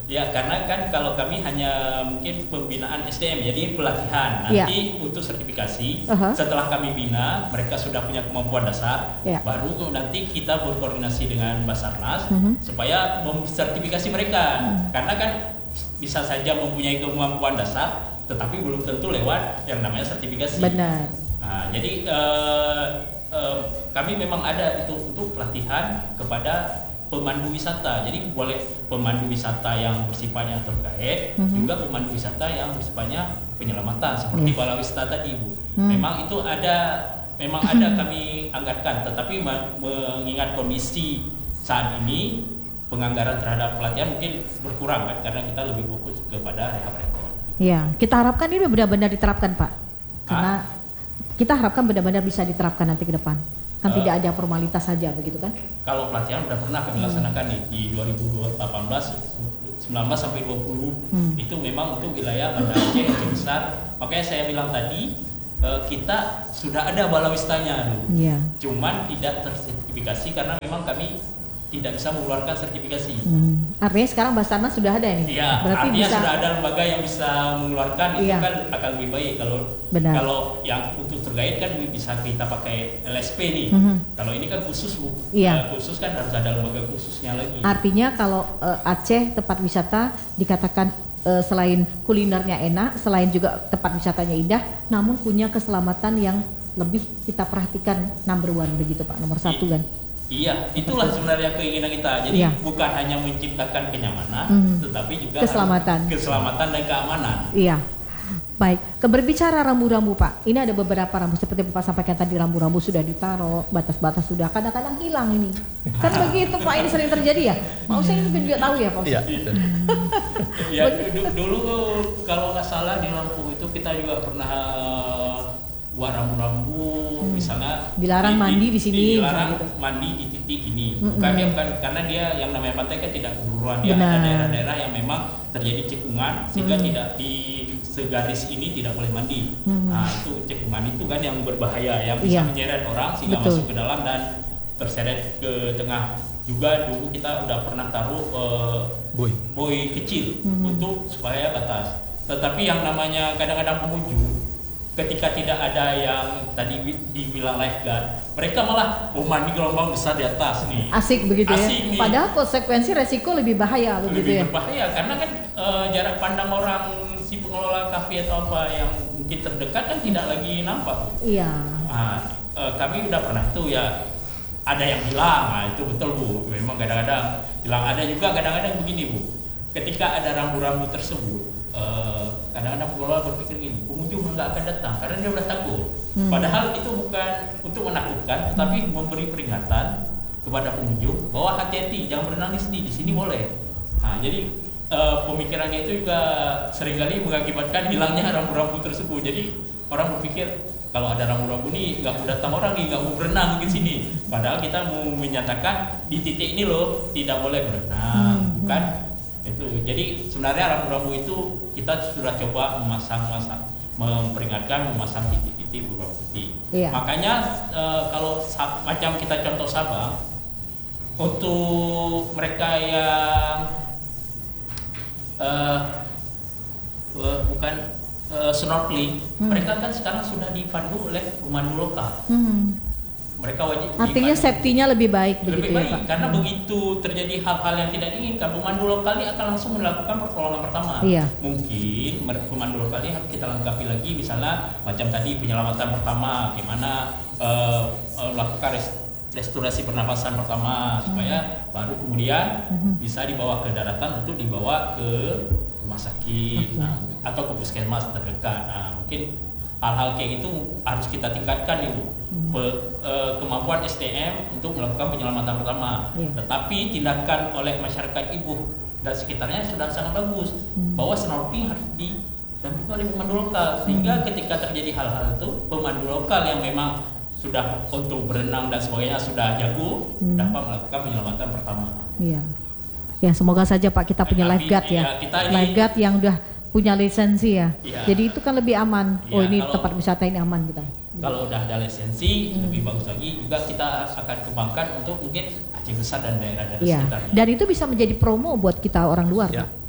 Ya, karena kan kalau kami hanya mungkin pembinaan S D M, jadi pelatihan. Nanti ya. Untuk sertifikasi, uh-huh. setelah kami bina, mereka sudah punya kemampuan dasar, ya. Baru nanti kita berkoordinasi dengan Basarnas uh-huh. supaya memsertifikasi mereka. Uh-huh. Karena kan bisa saja mempunyai kemampuan dasar, tetapi belum tentu lewat yang namanya sertifikasi. Benar. Nah, jadi uh, uh, kami memang ada itu untuk pelatihan kepada pemandu wisata. Jadi boleh pemandu wisata yang bersifatnya terkait, mm-hmm. juga pemandu wisata yang bersifatnya penyelamatan seperti yeah. balawista tadi, Bu. Mm. Memang itu ada memang ada kami anggarkan, tetapi mengingat kondisi saat ini penganggaran terhadap pelatihan mungkin berkurang kan, karena kita lebih fokus kepada rehab rekor. Iya, kita harapkan ini benar-benar diterapkan, Pak. Karena ah? kita harapkan benar-benar bisa diterapkan nanti ke depan. Kan uh, tidak ada formalitas saja begitu kan? Kalau pelatihan sudah pernah kami laksanakan nih di dua ribu delapan belas, sembilan belas sampai dua puluh hmm. itu memang untuk wilayah Banda Aceh yang besar. Makanya saya bilang tadi uh, kita sudah ada balawistanya dulu. Yeah. Cuman tidak tersertifikasi karena memang kami tidak bisa mengeluarkan sertifikasi. Hmm. Artinya sekarang Basarnas sudah ada ini. Iya, berarti artinya bisa... sudah ada lembaga yang bisa mengeluarkan, itu iya. kan akan lebih baik kalau Benar. Kalau yang untuk terkait kan bisa kita pakai L S P nih. Mm-hmm. Kalau ini kan khusus Bu. Iya. Uh, khusus kan harus ada lembaga khususnya lagi. Artinya kalau uh, Aceh tempat wisata dikatakan uh, selain kulinernya enak, selain juga tempat wisatanya indah, namun punya keselamatan yang lebih kita perhatikan number one begitu Pak, nomor satu kan. Iya, itulah sebenarnya keinginan kita. Jadi iya. bukan hanya menciptakan kenyamanan, hmm. tetapi juga keselamatan, keselamatan dan keamanan. Iya. Baik, keberbicara rambu-rambu Pak, ini ada beberapa rambu seperti Bapak sampaikan tadi, rambu-rambu sudah ditaruh, batas-batas sudah kadang-kadang hilang ini. Kan begitu Pak, ini sering terjadi ya? Pak Hussein mungkin juga tahu ya Pak Hussein? Iya. Ya, dulu kalau nggak salah di Lampung itu kita juga pernah buat rambu-rambu, hmm. misalnya dilarang di, mandi di sini, dilarang gitu. Mandi di titik ini. Bukan hmm. dia bukan karena dia yang namanya pantai kan tidak keseluruhan, dia ada daerah-daerah yang memang terjadi cekungan sehingga hmm. tidak di segaris ini tidak boleh mandi. Hmm. Nah itu cekungan itu kan yang berbahaya, yang bisa yeah. menyeret orang sehingga Betul. masuk ke dalam dan terseret ke tengah. Juga dulu kita udah pernah taruh uh, buoy buoy kecil hmm. untuk supaya batas. Tetapi yang namanya kadang-kadang pengunjung ketika tidak ada yang tadi dibilang lifeguard, mereka malah oh mandi gelombang besar di atas nih. Asik begitu Asik ya. Nih. Padahal konsekuensi resiko lebih bahaya lebih begitu ya. berbahaya karena kan e, jarak pandang orang si pengelola kafe atau apa yang mungkin terdekat kan tidak lagi nampak. Iya. Nah, e, kami udah pernah tuh ya ada yang bilang, nah itu betul Bu. Memang kadang-kadang bilang ada juga kadang-kadang begini Bu. Ketika ada rambu-rambu tersebut, Uh, kadang-kadang pengelola berpikir gini, pengunjung nggak akan datang karena dia udah takut. Hmm. Padahal itu bukan untuk menakutkan, tetapi memberi peringatan kepada pengunjung bahwa hati-hati, jangan berenang di sini, di sini boleh. Nah, jadi uh, pemikirannya itu juga seringkali mengakibatkan hilangnya rambu-rambu tersebut. Jadi orang berpikir kalau ada rambu-rambu nih nggak mau datang orang nih, nggak mau berenang di sini. Padahal kita mau menyatakan di titik ini loh tidak boleh berenang, hmm. bukan? Itu jadi sebenarnya rambu-rambu itu kita sudah coba memasang-masang, memperingatkan, memasang titik-titik berupa putih. Iya. Makanya e, kalau sa- macam kita contoh Sabang, untuk mereka yang e, e, bukan e, snorkeling, hmm. mereka kan sekarang sudah dipandu oleh pemandu lokal. Hmm. Mereka wajib. Artinya safety-nya lebih baik lebih begitu baik, ya Pak? Karena hmm. begitu terjadi hal-hal yang tidak diinginkan, pemandu lokal ini akan langsung melakukan pertolongan pertama. Iya. Mungkin pemandu lokal ini harus kita lengkapi lagi, misalnya macam tadi penyelamatan pertama, gimana uh, uh, melakukan res- restorasi pernapasan pertama, hmm. supaya baru kemudian hmm. bisa dibawa ke daratan untuk dibawa ke rumah sakit, okay. nah, atau ke puskesmas terdekat. Nah, mungkin hal-hal kayak itu harus kita tingkatkan Ibu. Hmm. Pe, e, kemampuan S D M untuk melakukan penyelamatan pertama. Yeah. Tetapi tindakan oleh masyarakat Ibu dan sekitarnya sudah sangat bagus. Hmm. Bahwa snorkeling harus didampingi oleh pemandu lokal sehingga hmm. ketika terjadi hal-hal itu pemandu lokal yang memang sudah untuk berenang dan sebagainya sudah jago hmm. dapat melakukan penyelamatan pertama. Iya. Ya semoga saja Pak kita punya lifeguard ya. ya ini, lifeguard yang udah punya lisensi ya. ya. Jadi itu kan lebih aman. Ya, oh ini kalau, tempat wisata ini aman kita. Kalau udah ada lisensi hmm. lebih bagus lagi. Juga kita akan kembangkan untuk mungkin Aceh besar dan daerah-daerah ya. sekitarnya. Dan itu bisa menjadi promo buat kita orang luar. Ya.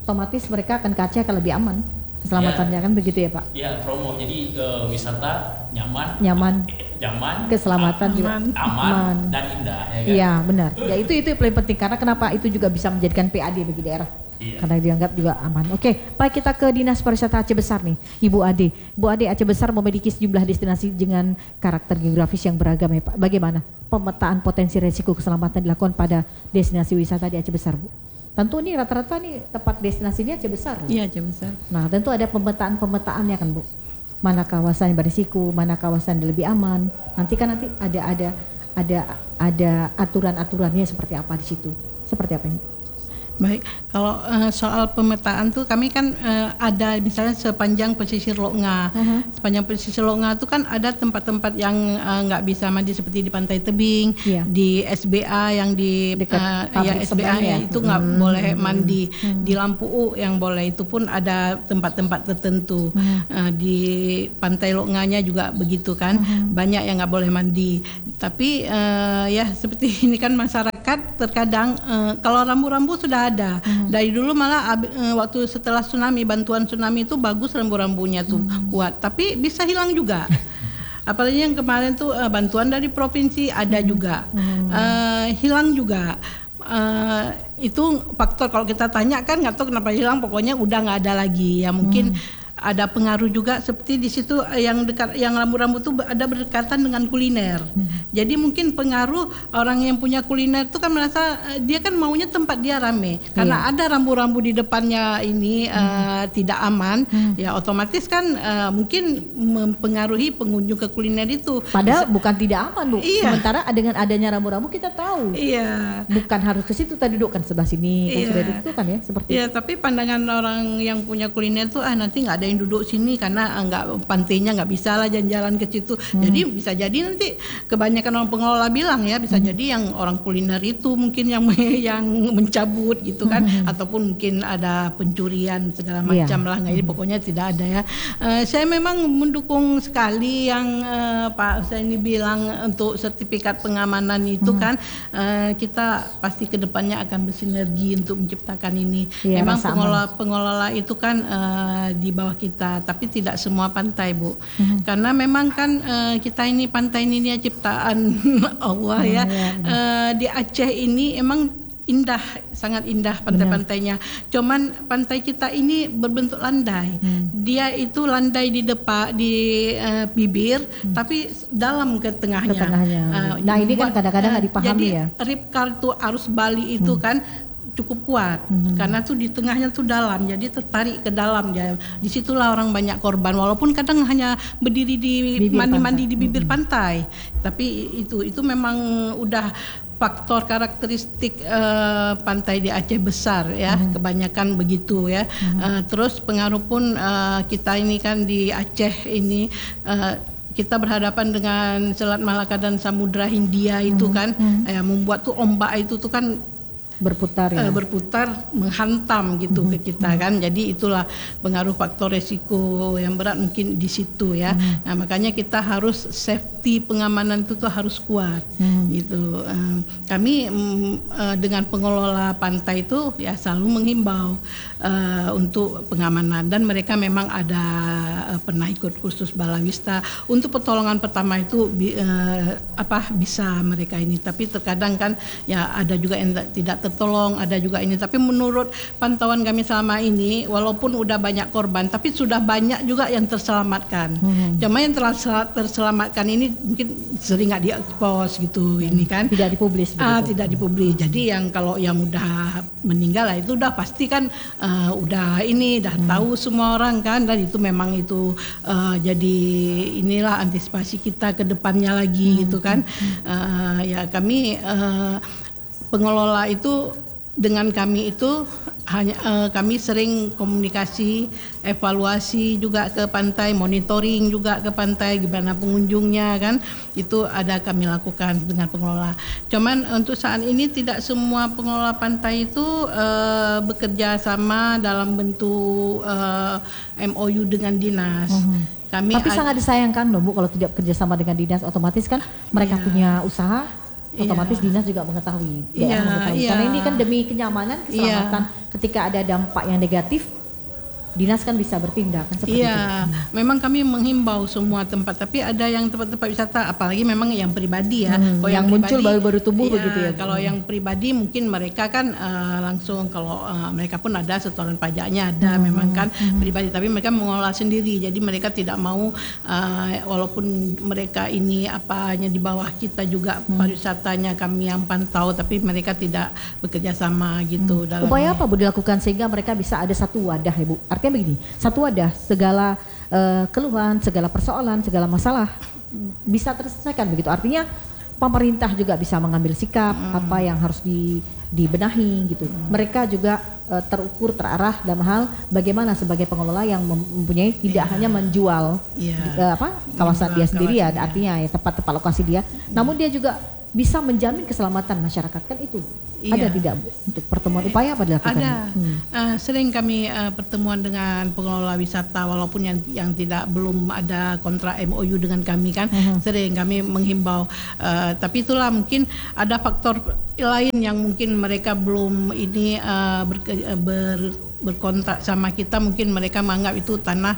otomatis mereka akan ke Aceh akan lebih aman keselamatannya, ya. Kan begitu ya Pak? Iya, promo. Jadi uh, wisata nyaman, nyaman, nyaman, keselamatan aman, juga aman, aman dan indah. Ya kan? Iya benar. Ya itu itu yang paling penting karena kenapa itu juga bisa menjadikan P A D bagi daerah. Iya. Karena dianggap juga aman. Oke, baik kita ke Dinas Pariwisata Aceh Besar nih, Ibu Ade. Ibu Ade, Aceh Besar memiliki sejumlah destinasi dengan karakter geografis yang beragam ya Pak. Bagaimana pemetaan potensi resiko keselamatan dilakukan pada destinasi wisata di Aceh Besar, Bu? Tentu nih rata-rata nih tempat destinasinya Aceh Besar. Iya, Aceh Besar. Nah, tentu ada pemetaan-pemetaannya kan, Bu. Mana kawasan yang berisiko, mana kawasan yang lebih aman. Nanti kan nanti ada ada ada ada aturan-aturannya seperti apa di situ. Seperti apa ini? Baik, kalau uh, soal pemetaan tuh kami kan uh, ada misalnya sepanjang pesisir Lok Nga. Uh-huh. Sepanjang pesisir Lok Nga itu kan ada tempat-tempat yang nggak uh, bisa mandi seperti di Pantai Tebing, yeah. Di S B A yang di dekat uh, ya S B A ya, itu nggak hmm. boleh mandi. Hmm. Di Lampu U yang boleh itu pun ada tempat-tempat tertentu. Hmm. Uh, di Pantai Lok Nga-nya juga begitu kan, hmm. banyak yang nggak boleh mandi. Tapi uh, ya seperti ini kan masyarakat terkadang uh, kalau rambu-rambu sudah ada. Hmm. Dari dulu malah uh, waktu setelah tsunami, bantuan tsunami itu bagus rambu-rambunya tuh hmm. kuat, tapi bisa hilang juga. Apalagi yang kemarin tuh uh, bantuan dari provinsi ada hmm. juga, hmm. uh, hilang juga. Uh, itu faktor kalau kita tanya kan nggak tahu kenapa hilang, pokoknya udah nggak ada lagi. Ya mungkin hmm. ada pengaruh juga seperti di situ yang dekat, yang rambu-rambu itu ada berdekatan dengan kuliner. Hmm. Jadi mungkin pengaruh orang yang punya kuliner itu kan merasa dia kan maunya tempat dia rame. Karena iya. ada rambu-rambu di depannya ini hmm. uh, tidak aman, hmm. ya otomatis kan uh, mungkin mempengaruhi pengunjung ke kuliner itu. Padahal bukan tidak aman, Bu. Iya. Sementara dengan adanya rambu-rambu kita tahu. Iya. Bukan harus ke situ, tadi duduk kan sebelah sini, kan iya. sudah itu kan ya seperti. Iya, tapi pandangan orang yang punya kuliner itu ah nanti nggak ada yang duduk sini karena nggak pantainya nggak bisa lah jalan-jalan ke situ. Hmm. Jadi bisa jadi nanti kebanyakan orang pengelola bilang ya bisa hmm. jadi yang orang kuliner itu mungkin yang yang mencabut gitu kan, hmm. ataupun mungkin ada pencurian segala macam yeah. lah. Nggak, ini pokoknya tidak ada ya. Uh, saya memang mendukung sekali yang uh, Pak Husaini bilang untuk sertifikat pengamanan itu hmm. kan uh, kita pasti kedepannya akan bersinergi untuk menciptakan ini. Yeah, memang pengelola pengelola itu kan uh, di bawah kita, tapi tidak semua pantai, Bu. Hmm. Karena memang kan uh, kita ini pantai ini ya ciptaan Allah ya. Hmm, ya uh, di Aceh ini emang indah, sangat indah pantai-pantainya. Cuman pantai kita ini berbentuk landai. Hmm. Dia itu landai di depan, di uh, bibir, hmm. tapi dalam ke tengahnya. Ke tengahnya. Uh, nah ini kan kadang-kadang nggak uh, dipahami jadi, ya. Jadi ripkar tuh arus Bali itu hmm. kan cukup kuat, hmm. karena tuh di tengahnya tuh dalam, jadi tertarik ke dalam ya. Disitulah orang banyak korban, walaupun kadang hanya berdiri di mandi-mandi di bibir hmm. pantai, tapi itu itu memang udah faktor karakteristik uh, pantai di Aceh Besar ya, hmm. kebanyakan begitu ya. Hmm. Uh, terus pengaruh pun uh, kita ini kan di Aceh ini. Uh, kita berhadapan dengan Selat Malaka dan Samudra Hindia itu hmm. kan, hmm. ya, membuat tuh ombak itu tuh kan berputar ya, uh, berputar menghantam gitu mm-hmm. ke kita kan. Jadi itulah pengaruh faktor resiko yang berat mungkin di situ ya. Mm-hmm. Nah makanya kita harus safety pengamanan itu tuh harus kuat mm-hmm. gitu. Uh, kami um, uh, dengan pengelola pantai itu ya selalu menghimbau uh, untuk pengamanan, dan mereka memang ada uh, pernah ikut kursus balawista untuk pertolongan pertama itu uh, apa bisa mereka ini. Tapi terkadang kan ya ada juga yang tidak tertolong, ada juga ini. Tapi menurut pantauan kami selama ini, walaupun udah banyak korban, tapi sudah banyak juga yang terselamatkan. Hmm. Cuma yang telah terselamatkan ini mungkin sering nggak diekspos gitu, hmm. ini kan. Tidak dipublis. Ah, tidak dipublis. Jadi yang kalau yang udah meninggal lah itu udah pasti kan uh, udah ini, udah hmm. tahu semua orang kan, dan itu memang itu uh, jadi inilah antisipasi kita ke depannya lagi hmm. gitu kan. Uh, ya kami uh, pengelola itu dengan kami itu hanya uh, kami sering komunikasi, evaluasi juga ke pantai, monitoring juga ke pantai, gimana pengunjungnya kan, itu ada kami lakukan dengan pengelola. Cuman untuk saat ini tidak semua pengelola pantai itu uh, bekerja sama dalam bentuk uh, M O U dengan dinas. Uh-huh. Kami Tapi ad- sangat disayangkan loh Bu kalau tidak bekerja sama dengan dinas, otomatis kan mereka ya. punya usaha. otomatis dinas juga mengetahui, daerah Iya, mengetahui. iya. Karena ini kan demi kenyamanan, keselamatan. Iya. Ketika ada dampak yang negatif, dinas kan bisa bertindak kan seperti itu. Iya, memang kami menghimbau semua tempat, tapi ada yang tempat-tempat wisata, apalagi memang yang pribadi ya. Hmm, Kalau yang muncul baru-baru tumbuh iya, begitu ya, Bu? Kalau yang pribadi mungkin mereka kan uh, langsung, kalau uh, mereka pun ada setoran pajaknya ada, hmm, memang kan hmm. pribadi, tapi mereka mengelola sendiri. Jadi mereka tidak mau, uh, walaupun mereka ini apa hanya di bawah kita juga hmm. pariwisatanya kami yang pantau, tapi mereka tidak bekerja sama gitu. Hmm. Upaya apa Bu dilakukan sehingga mereka bisa ada satu wadah ya Bu? Artinya begini, satu wadah, segala uh, keluhan, segala persoalan, segala masalah bisa terselesaikan begitu. Artinya pemerintah juga bisa mengambil sikap hmm. apa yang harus di, dibenahi gitu. Hmm. Mereka juga uh, terukur, terarah dalam hal bagaimana sebagai pengelola yang mempunyai tidak yeah. hanya menjual yeah. uh, apa kawasan dia sendiri ya, artinya ya tempat-tempat lokasi dia, hmm. namun dia juga bisa menjamin keselamatan masyarakat, kan itu iya. Ada tidak Bu untuk pertemuan, upaya apa dilakukan? Ada, hmm. uh, sering kami uh, pertemuan dengan pengelola wisata walaupun yang yang tidak belum ada kontrak M O U dengan kami kan, uh-huh. sering kami menghimbau. Uh, tapi itulah mungkin ada faktor lain yang mungkin mereka belum ini uh, ber, ber, berkontrak sama kita, mungkin mereka menganggap itu tanah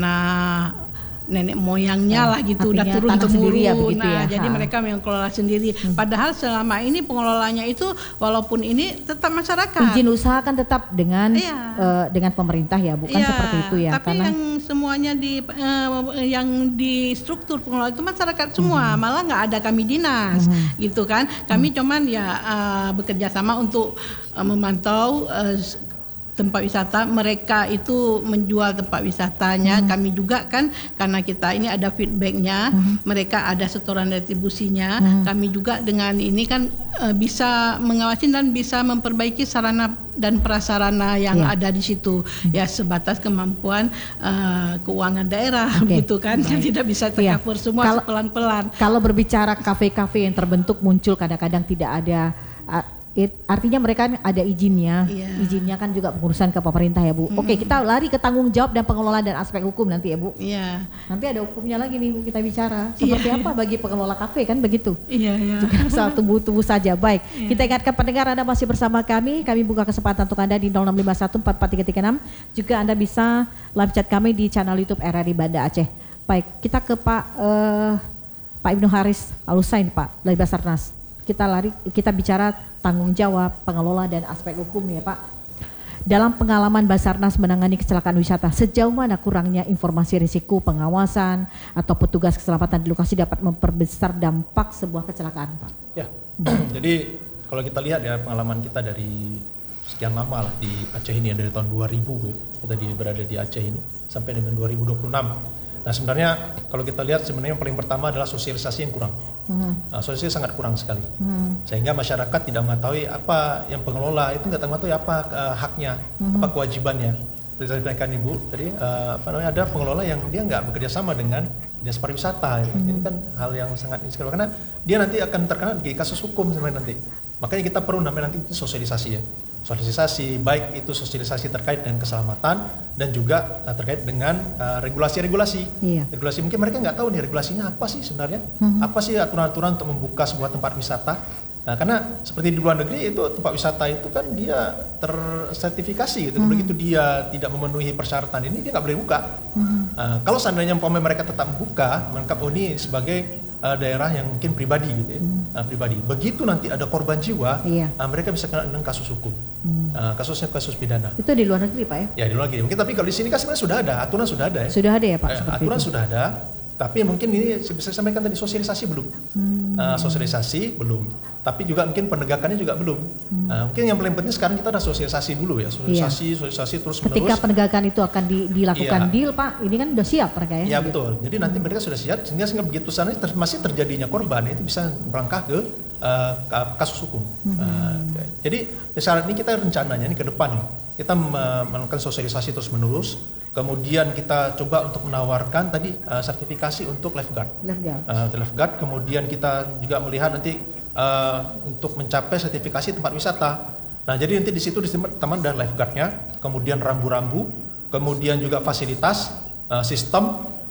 tanah nenek moyangnya nah, lah gitu, udah turun temurun ya, nah ya. Jadi ha. mereka yang kelola sendiri. Hmm. Padahal selama ini pengelolanya itu walaupun ini tetap masyarakat. Izin usaha kan tetap dengan ya. uh, dengan pemerintah ya, bukan ya, seperti itu ya. Tapi karena yang semuanya di uh, yang di struktur pengelola itu masyarakat semua, hmm. malah nggak ada kami dinas, hmm. gitu kan. Kami hmm. cuman ya uh, bekerja sama untuk uh, memantau. Uh, tempat wisata, mereka itu menjual tempat wisatanya, hmm. kami juga kan karena kita ini ada feedbacknya, hmm. mereka ada setoran retribusinya, hmm. kami juga dengan ini kan e, bisa mengawasi dan bisa memperbaiki sarana dan prasarana yang yeah. ada di situ, hmm. ya sebatas kemampuan e, keuangan daerah, okay. gitu kan, yang tidak bisa tercover yeah. semua kalau, pelan-pelan. Kalau berbicara kafe-kafe yang terbentuk muncul kadang-kadang tidak ada uh, It, artinya mereka ada izinnya, yeah. izinnya kan juga pengurusan ke pemerintah ya Bu. Mm. Oke, kita lari ke tanggung jawab dan pengelola dan aspek hukum nanti ya Bu. Iya. Yeah. Nanti ada hukumnya lagi nih Bu, kita bicara. Seperti yeah. apa bagi pengelola kafe kan begitu. Iya, yeah, iya. Yeah. Juga asal tumbuh-tumbuh saja. Baik, yeah. kita ingatkan pendengar Anda masih bersama kami. Kami buka kesempatan untuk Anda di nol enam lima satu empat empat tiga tiga enam. Juga Anda bisa live chat kami di channel YouTube R R I Banda Aceh. Baik, kita ke Pak uh, Pak Ibnu Haris Al-Husain Pak dari Basarnas. Kita lari, kita bicara tanggung jawab, pengelola dan aspek hukum ya Pak. Dalam pengalaman Basarnas menangani kecelakaan wisata, sejauh mana kurangnya informasi risiko, pengawasan atau petugas keselamatan di lokasi dapat memperbesar dampak sebuah kecelakaan Pak? Ya, hmm. jadi kalau kita lihat ya pengalaman kita dari sekian lama lah di Aceh ini ya, dari tahun dua ribu ya, kita di, berada di Aceh ini sampai dengan dua ribu dua puluh enam. Nah sebenarnya kalau kita lihat sebenarnya yang paling pertama adalah sosialisasi yang kurang. Hmm. Nah, sosialisasi sangat kurang sekali. Hmm. Sehingga masyarakat tidak mengetahui apa yang pengelola itu nggak mengetahui apa uh, haknya, hmm. apa kewajibannya. Seperti tadi disampaikan Ibu tadi uh, apa namanya ada pengelola yang dia nggak bekerja sama dengan dinas pariwisata. Hmm. Ini kan hal yang sangat insecure karena dia nanti akan terkena di kasus hukum sebenarnya nanti. Makanya kita perlu namanya nanti sosialisasi ya. Sosialisasi, baik itu sosialisasi terkait dengan keselamatan dan juga uh, terkait dengan uh, regulasi-regulasi. Iya. Regulasi mungkin mereka nggak tahu nih regulasinya apa sih sebenarnya, mm-hmm. apa sih aturan-aturan untuk membuka sebuah tempat wisata. Nah, karena seperti di luar negeri itu tempat wisata itu kan dia tersertifikasi gitu. Mm-hmm. Begitu dia tidak memenuhi persyaratan ini dia nggak boleh buka. Mm-hmm. Uh, kalau seandainya umpamanya mereka tetap buka, menganggap oh ini sebagai Uh, daerah yang mungkin pribadi gitu ya, hmm. uh, pribadi. Begitu nanti ada korban jiwa, iya. uh, mereka bisa kena dengan kasus hukum, hmm. uh, kasusnya kasus pidana. Itu di luar negeri Pak ya? Ya di luar negeri. Mungkin tapi kalau di sini kan sebenarnya sudah ada, aturan sudah ada ya. Sudah ada ya Pak? Uh, aturan itu. Sudah ada, tapi mungkin ini bisa saya sampaikan tadi sosialisasi belum, hmm. uh, sosialisasi belum. Tapi juga mungkin penegakannya juga belum. Hmm. Uh, mungkin yang paling penting sekarang kita ada sosialisasi dulu ya, sosialisasi, iya. sosialisasi terus menerus. Ketika penegakan itu akan di, dilakukan iya. deal Pak, ini kan udah siap mereka ya? Iya betul. Jadi nanti mereka sudah siap sehingga sehingga begitu sana ter, masih terjadinya korban itu bisa melangkah ke uh, kasus hukum. Hmm. Uh, jadi saat ini kita rencananya ini ke depan kita melakukan sosialisasi terus menerus. Kemudian kita coba untuk menawarkan tadi uh, sertifikasi untuk lifeguard. Lifeguard. Uh, lifeguard. Kemudian kita juga melihat nanti uh, untuk mencapai sertifikasi tempat wisata. Nah, jadi nanti di situ teman dan lifeguardnya, kemudian rambu-rambu, kemudian juga fasilitas, uh, sistem,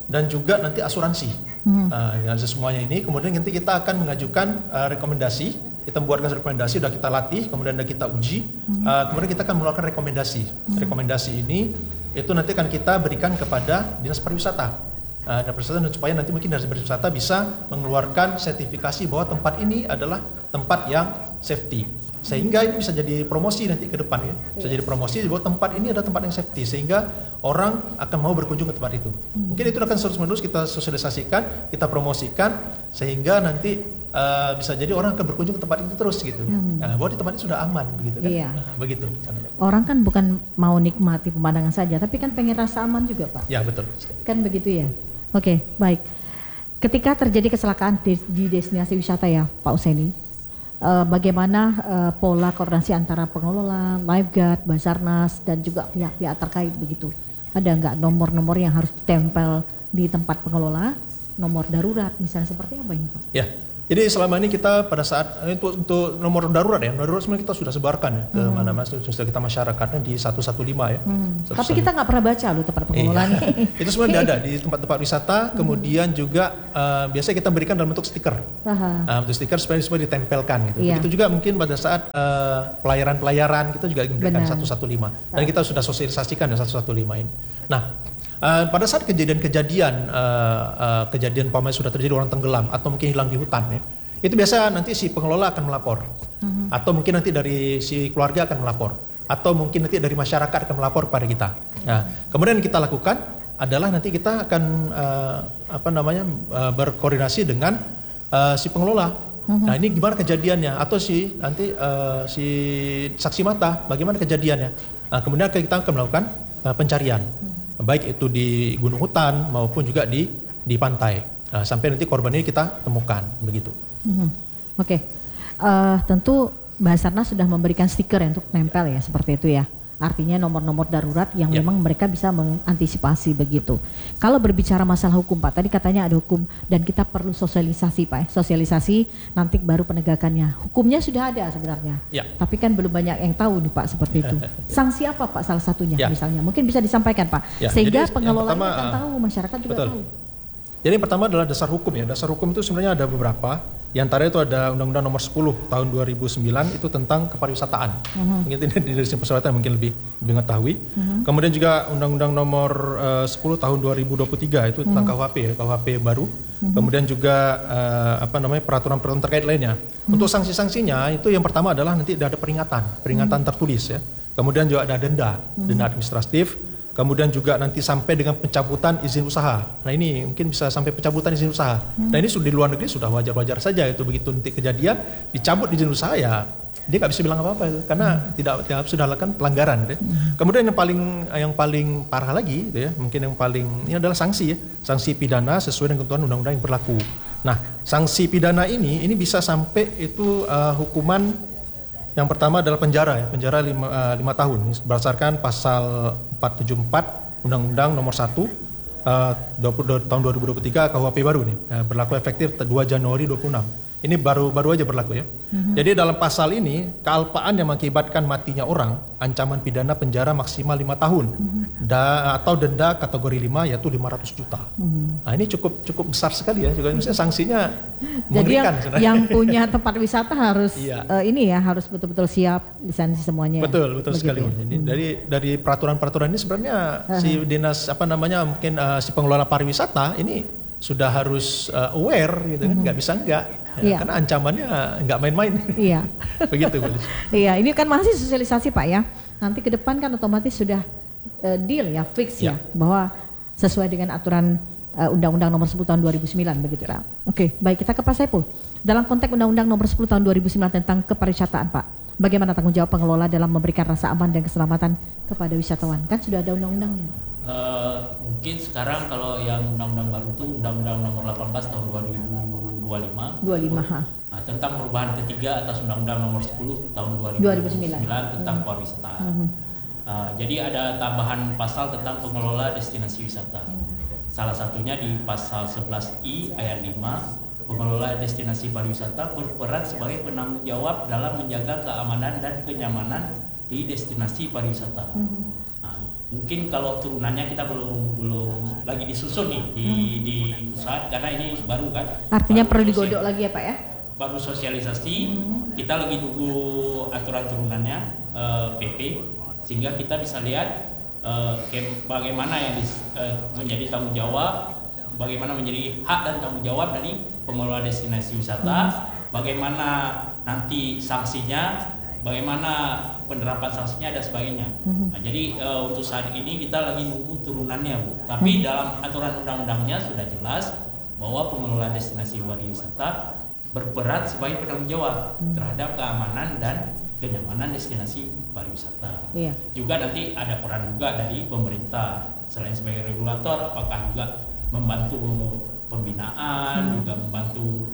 dan juga nanti asuransi. Hmm. Uh, dengan semuanya ini, kemudian nanti kita akan mengajukan uh, rekomendasi, kita membuatkan rekomendasi, sudah kita latih, kemudian sudah kita uji, hmm. uh, kemudian kita akan mengeluarkan rekomendasi. Hmm. Rekomendasi ini itu nanti akan kita berikan kepada Dinas Pariwisata. Uh, dan pariwisata supaya nanti mungkin Dinas Pariwisata bisa mengeluarkan sertifikasi bahwa tempat ini adalah tempat yang safety, sehingga ini bisa jadi promosi nanti ke depan ya, bisa jadi promosi bahwa tempat ini adalah tempat yang safety, sehingga orang akan mau berkunjung ke tempat itu. Hmm. Mungkin itu akan terus menerus kita sosialisasikan, kita promosikan, sehingga nanti uh, bisa jadi orang akan berkunjung ke tempat itu terus gitu. Hmm. Nah, bahwa di tempat ini sudah aman begitu kan? Iya. Nah, begitu. Orang kan bukan mau nikmati pemandangan saja, tapi kan pengen rasa aman juga, Pak. Ya betul. Kan begitu ya. Oke, baik. Ketika terjadi kecelakaan di, di destinasi wisata ya, Pak Hussaini, uh, bagaimana uh, pola koordinasi antara pengelola, lifeguard, Basarnas, dan juga pihak-pihak terkait begitu? Ada nggak nomor-nomor yang harus ditempel di tempat pengelola, nomor darurat, misalnya seperti apa ini, Pak? Ya. Jadi selama ini kita pada saat untuk, untuk nomor darurat ya, nomor darurat sebenarnya kita sudah sebarkan ya ke hmm. mana-mana, sudah kita masyarakatnya di satu satu lima ya. Hmm. Tapi kita nggak pernah baca loh tempat pengelolaan. Iya. Itu sebenarnya ada di tempat-tempat wisata, hmm. kemudian juga uh, biasanya kita berikan dalam bentuk stiker. Uh, bentuk stiker supaya semua ditempelkan gitu. Iya. Begitu juga mungkin pada saat uh, pelayaran-pelayaran kita juga memberikan satu satu lima. Dan kita sudah sosialisasikan ya satu satu lima ini. Nah, Uh, pada saat kejadian-kejadian uh, uh, kejadian paman sudah terjadi orang tenggelam atau mungkin hilang di hutan ya, itu biasa nanti si pengelola akan melapor, uh-huh. atau mungkin nanti dari si keluarga akan melapor, atau mungkin nanti dari masyarakat akan melapor kepada kita. Nah, kemudian yang kita lakukan adalah nanti kita akan uh, apa namanya uh, berkoordinasi dengan uh, si pengelola. Uh-huh. Nah, ini gimana kejadiannya, atau si nanti uh, si saksi mata bagaimana kejadiannya. Nah, kemudian kita akan melakukan uh, pencarian. Baik itu di gunung hutan maupun juga di di pantai, uh, sampai nanti korban ini kita temukan begitu. Mm-hmm. Oke, okay. uh, tentu Basarnas sudah memberikan stiker ya untuk nempel ya seperti itu ya. Artinya nomor-nomor darurat yang yeah. memang mereka bisa mengantisipasi begitu. Kalau berbicara masalah hukum Pak, tadi katanya ada hukum dan kita perlu sosialisasi Pak, sosialisasi nanti baru penegakannya. Hukumnya sudah ada sebenarnya, yeah. tapi kan belum banyak yang tahu nih Pak seperti itu. Sanksi apa Pak salah satunya yeah. misalnya? Mungkin bisa disampaikan Pak, yeah. sehingga pengelolanya akan tahu, masyarakat juga betul. tahu. Jadi yang pertama adalah dasar hukum ya. Dasar hukum itu sebenarnya ada beberapa. Di antara itu ada Undang-Undang Nomor sepuluh Tahun dua ribu sembilan itu tentang kepariwisataan. Uh-huh. Mungkin ini dari sisi pariwisata mungkin lebih lebih mengetahui. Uh-huh. Kemudian juga Undang-Undang Nomor uh, sepuluh Tahun dua ribu dua puluh tiga itu tentang uh-huh. K U H P ya, K U H P baru. Uh-huh. Kemudian juga uh, apa namanya peraturan-peraturan terkait lainnya. Uh-huh. Untuk sanksi-sanksinya itu yang pertama adalah nanti ada peringatan, peringatan uh-huh. tertulis ya. Kemudian juga ada denda, uh-huh. denda administratif. Kemudian juga nanti sampai dengan pencabutan izin usaha. Nah ini mungkin bisa sampai pencabutan izin usaha. Hmm. Nah ini sudah di luar negeri sudah wajar-wajar saja itu, begitu nanti kejadian dicabut izin usaha ya dia nggak bisa bilang apa-apa itu karena hmm. tidak, tidak sudah lakukan pelanggaran. Gitu ya. Hmm. Kemudian yang paling yang paling parah lagi, gitu ya, mungkin yang paling ini adalah sanksi ya, sanksi pidana sesuai dengan ketentuan undang-undang yang berlaku. Nah sanksi pidana ini ini bisa sampai itu uh, hukuman. Yang pertama adalah penjara ya, penjara lima, uh, lima tahun berdasarkan pasal empat tujuh empat Undang-Undang Nomor satu uh, dua puluh, tahun dua ribu dua puluh tiga K U H P baru nih, uh, berlaku efektif dua Januari dua puluh enam. Ini baru baru aja berlaku ya. Mm-hmm. Jadi dalam pasal ini kealpaan yang mengakibatkan matinya orang, ancaman pidana penjara maksimal lima tahun, mm-hmm. da, atau denda kategori lima yaitu lima ratus juta. Mm-hmm. Nah ini cukup cukup besar sekali ya. Juga misalnya sanksinya mengerikan. Jadi yang, yang punya tempat wisata harus iya. uh, ini ya harus betul-betul siap lisensi semuanya. Betul betul begitu sekali. Ya? Jadi mm-hmm. dari dari peraturan-peraturan ini sebenarnya uh-huh. si dinas apa namanya mungkin uh, si pengelola pariwisata ini sudah harus uh, aware gitu kan, nggak mm-hmm. bisa enggak. Ya, iya. Karena ancamannya nggak main-main. Iya. Begitu, Bu. Iya, ini kan masih sosialisasi Pak ya. Nanti ke depan kan otomatis sudah uh, deal ya, fix ya, ya bahwa sesuai dengan aturan uh, Undang-Undang Nomor sepuluh Tahun dua ribu sembilan begitu Pak. Oke, baik kita ke Pak Saiful. Dalam konteks Undang-Undang Nomor sepuluh Tahun dua ribu sembilan tentang kepariwisataan Pak, bagaimana tanggung jawab pengelola dalam memberikan rasa aman dan keselamatan kepada wisatawan? Kan sudah ada undang-undangnya. Uh, mungkin sekarang kalau yang undang-undang baru itu Undang-Undang Nomor delapan belas Tahun dua ribu dua puluh lima, dua puluh lima ha. Nah, tentang perubahan ketiga atas Undang-Undang Nomor sepuluh Tahun dua ribu sembilan tentang pariwisata. Hmm. Uh, jadi ada tambahan pasal tentang pengelola destinasi wisata. Hmm. Salah satunya di pasal sebelas I ayat lima, pengelola destinasi pariwisata berperan sebagai penanggung jawab dalam menjaga keamanan dan kenyamanan di destinasi pariwisata. Hmm. Nah, mungkin kalau turunannya kita belum belum lagi disusun nih di hmm. di pusat karena ini baru kan. Artinya baru perlu sosial, digodok lagi ya Pak ya? Baru sosialisasi, hmm. kita lagi nunggu aturan turunannya uh, P P sehingga kita bisa lihat uh, bagaimana yang dis, uh, menjadi tanggung jawab, bagaimana menjadi hak dan tanggung jawab dari pengelola destinasi wisata, hmm. bagaimana nanti sanksinya, bagaimana penerapan sanksinya dan sebagainya. Hmm. Nah, jadi uh, untuk saat ini kita lagi nunggu turunannya Bu. Tapi hmm. dalam aturan undang-undangnya sudah jelas bahwa pengelola destinasi pariwisata berperan sebagai penanggung jawab hmm. terhadap keamanan dan kenyamanan destinasi pariwisata. Iya. Juga nanti ada peran juga dari pemerintah selain sebagai regulator, apakah juga membantu pembinaan, hmm. juga membantu